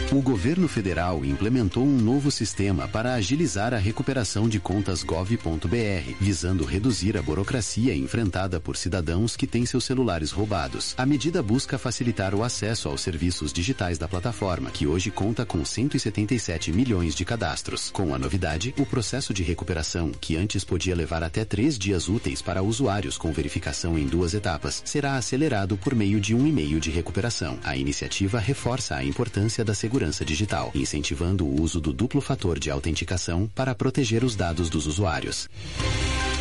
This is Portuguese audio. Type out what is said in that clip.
O governo federal implementou um novo sistema para agilizar a recuperação de contas gov.br, visando reduzir a burocracia enfrentada por cidadãos que têm seus celulares roubados. A medida busca facilitar o acesso aos serviços digitais da plataforma, que hoje conta com 177 milhões de cadastros. Com a novidade, o processo de recuperação, que antes podia levar até 3 dias úteis para usuários com verificação em 2 etapas, será acelerado por meio de um e-mail de recuperação. A iniciativa reforça a importância da segurança digital, incentivando o uso do duplo fator de autenticação para proteger os dados dos usuários.